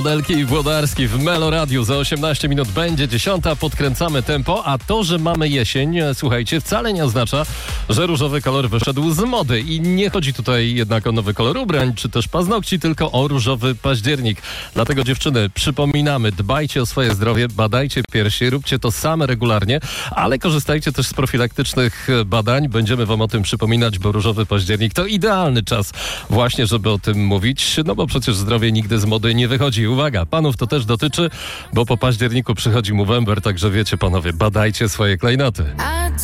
Delki i Włodarski w Melo Radio. Za 18 minut będzie 10. Podkręcamy tempo, a to, że mamy jesień, słuchajcie, wcale nie oznacza, że różowy kolor wyszedł z mody. I nie chodzi tutaj jednak o nowy kolor ubrań, czy też paznokci, tylko o różowy październik. Dlatego dziewczyny, przypominamy, dbajcie o swoje zdrowie, badajcie piersi, róbcie to same regularnie, ale korzystajcie też z profilaktycznych badań. Będziemy wam o tym przypominać, bo różowy październik to idealny czas właśnie, żeby o tym mówić, no bo przecież zdrowie nigdy z mody nie wychodzi. Uwaga, panów to też dotyczy, bo po październiku przychodzi Movember, także wiecie panowie, badajcie swoje klejnoty.